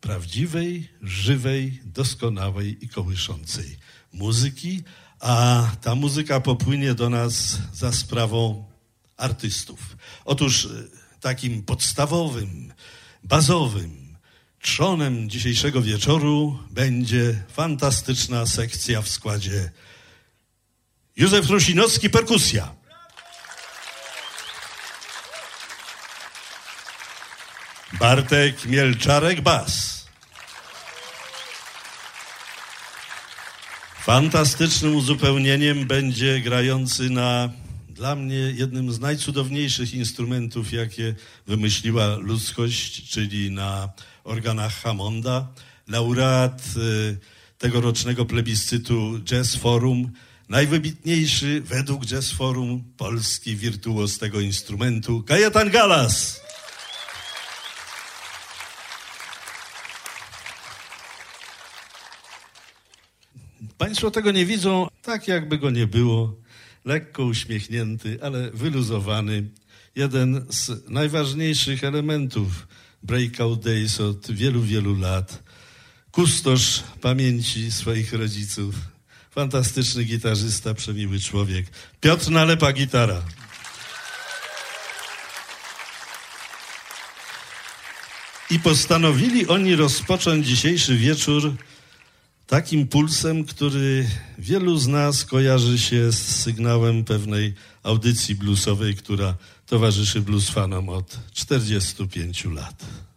prawdziwej, żywej, doskonałej i kołyszącej muzyki, a ta muzyka popłynie do nas za sprawą artystów. Otóż takim podstawowym, bazowym trzonem dzisiejszego wieczoru będzie fantastyczna sekcja w składzie Józef Rusinowski, perkusja. Bartek Mielczarek, bas. Fantastycznym uzupełnieniem będzie grający na, dla mnie, jednym z najcudowniejszych instrumentów, jakie wymyśliła ludzkość, czyli na organach Hammonda, laureat tegorocznego plebiscytu Jazz Forum, najwybitniejszy według Jazz Forum polski wirtuoz tego instrumentu, Kajetan Galas. Państwo tego nie widzą, tak jakby go nie było. Lekko uśmiechnięty, ale wyluzowany. Jeden z najważniejszych elementów Breakout Days od wielu, wielu lat. Kustosz pamięci swoich rodziców. Fantastyczny gitarzysta, przemiły człowiek. Piotr Nalepa, gitara. I postanowili oni rozpocząć dzisiejszy wieczór takim pulsem, który wielu z nas kojarzy się z sygnałem pewnej audycji bluesowej, która towarzyszy blues fanom od 45 lat.